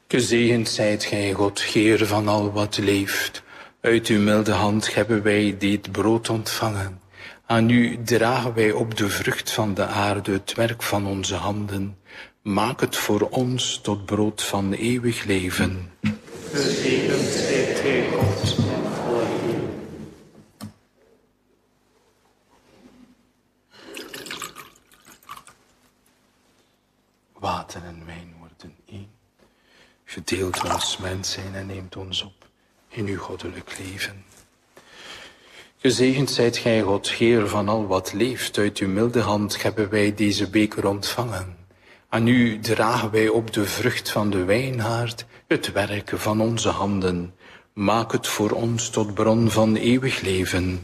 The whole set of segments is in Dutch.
Gezegend zijt gij, God, Heer van al wat leeft. Uit uw milde hand hebben wij dit brood ontvangen. Aan u dragen wij op de vrucht van de aarde het werk van onze handen. Maak het voor ons tot brood van eeuwig leven. Gezegend zijt gij, God, voor u. Water en wijn worden één. Gedeeld ons mens zijn en neemt ons op in uw goddelijk leven. Gezegend zijt gij, God, Heer van al wat leeft. Uit uw milde hand hebben wij deze beker ontvangen. Aan u dragen wij op de vrucht van de wijnhaard het werk van onze handen. Maak het voor ons tot bron van eeuwig leven.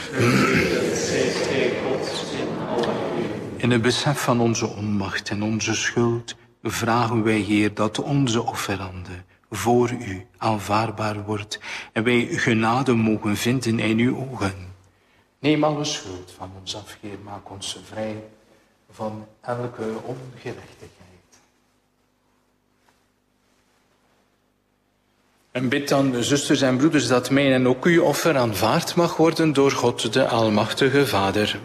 In het besef van onze onmacht en onze schuld vragen wij, Heer, dat onze offerande voor u aanvaardbaar wordt en wij genade mogen vinden in uw ogen. Neem alle schuld van ons af, Heer, maak ons vrij van elke ongerechtigheid. En bid dan, zusters en broeders, dat mijn en ook uw offer aanvaard mag worden door God, de Almachtige Vader.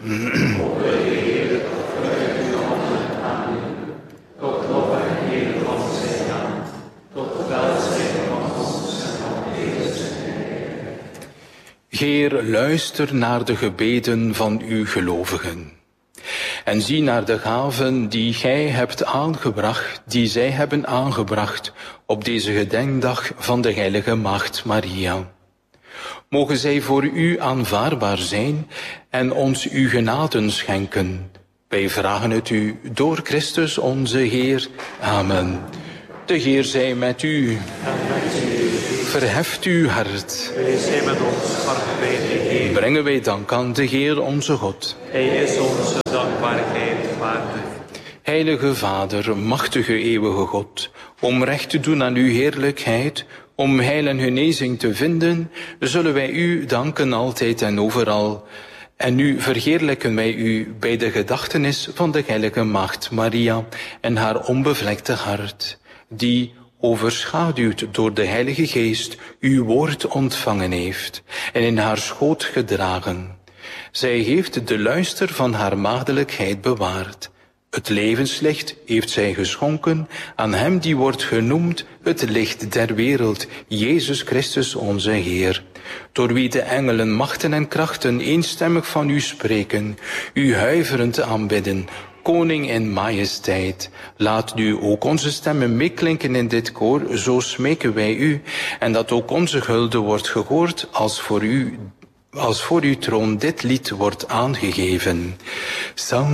Heer, luister naar de gebeden van uw gelovigen. En zie naar de gaven die gij hebt aangebracht, die zij hebben aangebracht op deze gedenkdag van de heilige Maagd Maria. Mogen zij voor u aanvaardbaar zijn en ons uw genaden schenken. Wij vragen het u door Christus onze Heer. Amen. De Heer zij met u. Verheft uw hart. Wij zijn met ons hart bij de Heer. Brengen wij dank aan de Heer onze God. Hij is onze dankbaarheid waardig. Heilige Vader, machtige eeuwige God, om recht te doen aan uw heerlijkheid, om heil en genezing te vinden, zullen wij u danken altijd en overal. En nu verheerlijken wij u bij de gedachtenis van de heilige Maagd Maria en haar onbevlekte hart, die, overschaduwd door de Heilige Geest, uw woord ontvangen heeft en in haar schoot gedragen. Zij heeft de luister van haar maagdelijkheid bewaard. Het levenslicht heeft zij geschonken aan hem die wordt genoemd het licht der wereld, Jezus Christus onze Heer, door wie de engelen, machten en krachten eenstemmig van u spreken, u huiverend aanbidden, Koning in majesteit. Laat nu ook onze stemmen meeklinken in dit koor, zo smeken wij u, en dat ook onze hulde wordt gehoord als voor uw troon dit lied wordt aangegeven.